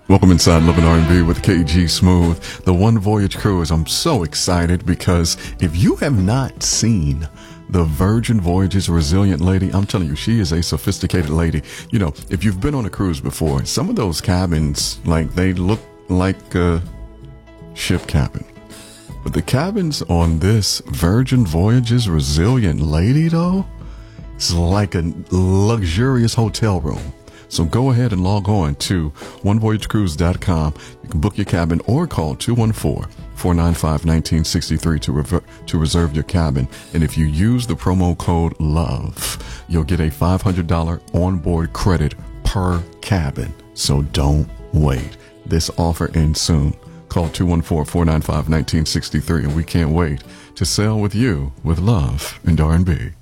Welcome inside Love and R&B with KG Smooth, the One Voyage Cruise. I'm so excited because if you have not seen the Virgin Voyages Resilient Lady, I'm telling you, she is a sophisticated lady. You know, if you've been on a cruise before, some of those cabins, like, they look like a ship cabin. But the cabins on this Virgin Voyages Resilient Lady, though, it's like a luxurious hotel room. So go ahead and log on to onevoyagecruise.com. You can book your cabin or call 214-495-1963 to reserve your cabin. And if you use the promo code LOVE, you'll get a $500 onboard credit per cabin. So don't wait. This offer ends soon. Call 214-495-1963, and we can't wait to sail with you with love and R&B.